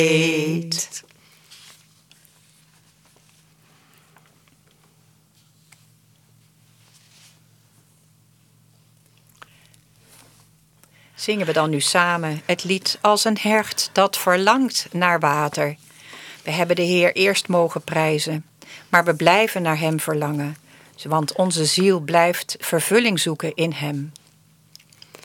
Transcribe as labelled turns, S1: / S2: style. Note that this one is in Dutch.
S1: Zingen we dan nu samen het lied als een hert dat verlangt naar water. We hebben de Heer eerst mogen prijzen, maar we blijven naar Hem verlangen. Want onze ziel blijft vervulling zoeken in Hem.